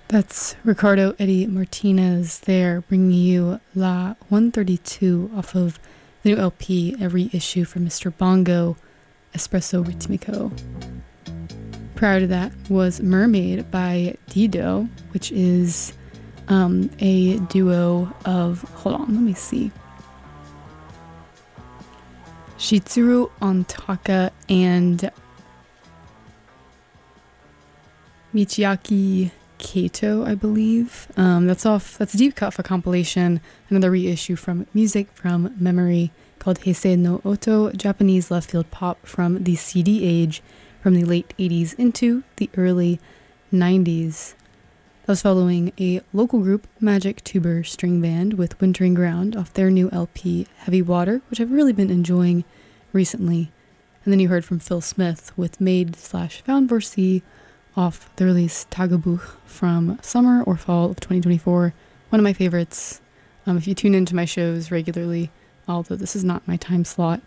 That's Ricardo Eddie Martinez there, bringing you La 132 off of the new LP, Every Issue from Mr. Bongo, Espresso Ritmico. Prior to that was Mermaid by Dido, which is a duo of, hold on, let me see, Shitsuru Ontaka and Michiaki Kato, I believe. That's a deep cut for compilation, another reissue from Music from Memory called Heisei no Oto, Japanese left field pop from the CD age from the late 80s into the early 90s. That was following a local group, Magic Tuber String Band, with Wintering Ground off their new LP, Heavy Water, which I've really been enjoying recently. And then you heard from Phil Smith with Maid/Found Vorsi off the release Tagebuch from summer or fall of 2024. One of my favorites. If you tune into my shows regularly, although this is not my time slot,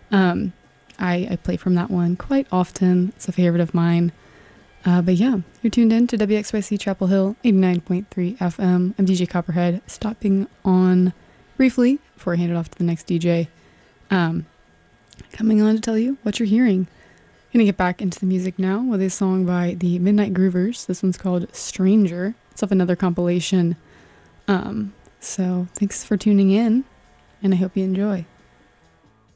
I play from that one quite often. It's a favorite of mine. But yeah, you're tuned in to WXYC Chapel Hill, 89.3 FM. I'm DJ Copperhead, stopping on briefly before I hand it off to the next DJ. Coming on to tell you what you're hearing. Gonna get back into the music now with a song by the Midnight Groovers. This one's called Stranger. It's off another compilation. So thanks for tuning in, and I hope you enjoy.